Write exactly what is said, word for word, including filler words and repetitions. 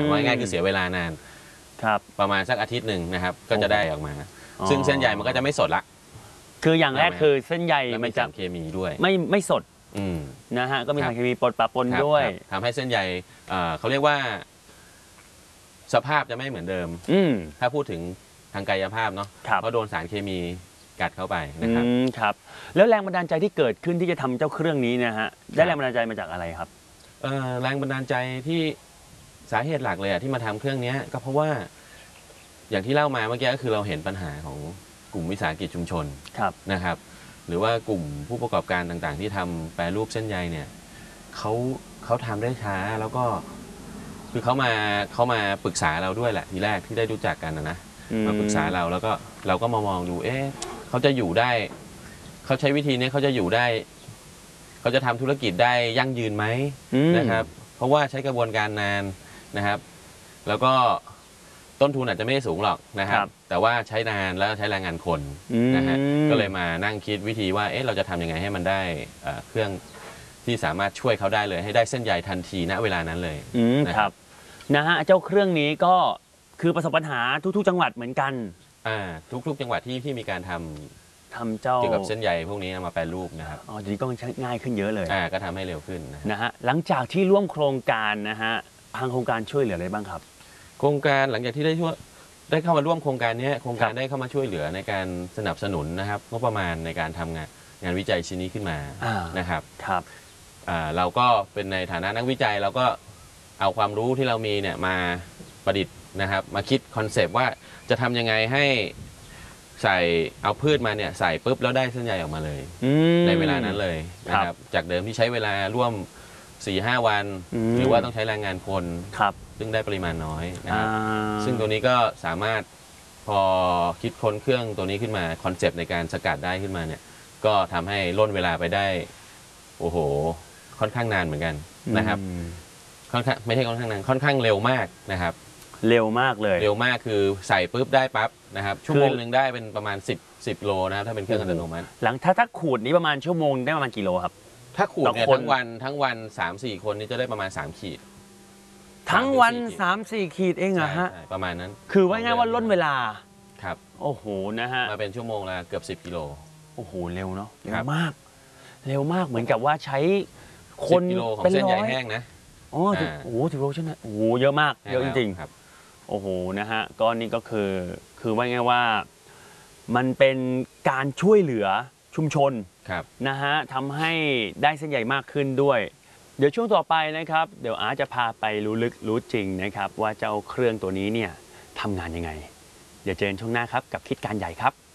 ว่าง่ายคือเสียเวลานานครับประมาณสักอาทิตย์หนึ่งนะครับก็จะได้ออกมาซึ่งเส้นใยมันก็จะไม่สดละคืออย่างแรกคือเส้นใยมันจะเคมีด้วยไม่ไม่สดนะฮะก็มีสารเคมีปนปะปนด้วยทำให้เส้นใยเขาเรียกว่าสภาพจะไม่เหมือนเดิมถ้าพูดถึงทางกายภาพเนาะเพราะโดนสารเคมีกัดเข้าไปนะครับครับแล้วแรงบันดาลใจที่เกิดขึ้นที่จะทำเจ้าเครื่องนี้นะฮะได้แรงบันดาลใจมาจากอะไรครับแรงบันดาลใจที่สาเหตุหลักเลยที่มาทำเครื่องนี้ก็เพราะว่าอย่างที่เล่ามาเมื่อกี้ก็คือเราเห็นปัญหาของกลุ่มวิสาหกิจชุมชนนะครับหรือว่ากลุ่มผู้ประกอบการต่างๆที่ทำแปรรูปเส้นใยเนี่ยเขาเขาทำได้ช้าแล้วก็คือเขามาเขามาปรึกษาเราด้วยแหละทีแรกที่ได้รู้จักกันนะมาปรึกษาเราแล้วก็เราก็มามองดูเอ๊ะเขาจะอยู่ได้เขาใช้วิธีนี้เขาจะอยู่ได้เขาจะทำธุรกิจได้ยั่งยืนไหมนะครับเพราะว่าใช้กระบวนการนานนะครับแล้วก็ต้นทุนอาจจะไม่ได้สูงหรอกนะครับแต่ว่าใช้นานแล้วใช้แรงงานคนนะฮะก็เลยมานั่งคิดวิธีว่าเอ๊ะเราจะทำยังไงให้มันได้เครื่องที่สามารถช่วยเขาได้เลยให้ได้เส้นใยทันทีณเวลานั้นเลยนะครับนะฮะเจ้าเครื่องนี้ก็คือประสบปัญหาทุกๆจังหวัดเหมือนกันอ่าทุกๆจังหวัดที่ที่มีการทำทำเจ้าเกี่ยวกับเส้นใยพวกนี้มาแปรรูปนะครับอ๋อทีนี้ก็ง่ายขึ้นเยอะเลยอ่าก็ทำให้เร็วขึ้นนะฮะหลังจากที่ร่วมโครงการนะฮะทางโครงการช่วยเหลืออะไรบ้างครับโครงการหลังจากที่ได้ช่วยได้เข้ามาร่วมโครงการนี้โครงการได้เข้ามาช่วยเหลือในการสนับสนุนนะครับงบประมาณในการทำงานงานวิจัยชิ้นนี้ขึ้นมานะครับครับเราก็เป็นในฐานะนักวิจัยเราก็เอาความรู้ที่เรามีเนี่ยมาประดิษฐ์นะครับมาคิดคอนเซปต์ว่าจะทำยังไงให้ใส่เอาพืชมาเนี่ยใส่ปุ๊บแล้วได้เส้นใยออกมาเลยในเวลานั้นเลยนะครับจากเดิมที่ใช้เวลาร่วม สี่ห้า วันหรือว่าต้องใช้แรงงานคนซึ่งได้ปริมาณน้อยนะครับซึ่งตัวนี้ก็สามารถพอคิดค้นเครื่องตัวนี้ขึ้นมาคอนเซปต์ในการสกัดได้ขึ้นมาเนี่ยก็ทำให้ล่นเวลาไปได้โอ้โหค่อนข้างนานเหมือนกันนะครับค่อนข้างไม่ใช่ค่อนข้างนานค่อนข้างเร็วมากนะครับเร็วมากเลยเร็วมากคือใส่ปุ๊บได้ปั๊บนะครับชั่วโมงหนึ่งได้เป็นประมาณสิบ สิบโลนะครับถ้าเป็นเครื่องอัตโนมัติหลังถ้าถ้าขูดนี้ประมาณชั่วโมงได้ประมาณกี่โลครับถ้าขูดเนี่ยทั้งวันทั้งวัน สามสี่ คนนี้จะได้ประมาณสามขีดทั้งวัน สามสี่ ขีดเองเหรอฮะประมาณนั้นคือว่าง่ายว่าล่นเวลาครับโอ้โหนะฮะมาเป็นชั่วโมงละเกือบสิบกิโลโอ้โหเร็วเนาะเร็วมากเร็วมากเหมือนกับว่าใช้คนกิโลของเส้นใยแห้งนะอ๋อโอ้โหสิบโลใช่ไหมโอ้โหเยอะมากเยอะจริงๆโอ้โหนะฮะก็นี่ก็คือคือว่าง่ายว่ามันเป็นการช่วยเหลือชุมชนนะฮะทำให้ได้เส้นใยมากขึ้นด้วยเดี๋ยวช่วงต่อไปนะครับเดี๋ยวอาร์ตจะพาไปรู้ลึกรู้จริงนะครับว่าเจ้าเครื่องตัวนี้เนี่ยทำงานยังไงเดี๋ยวเจอกันช่วงหน้าครับกับคิดการใหญ่ครับ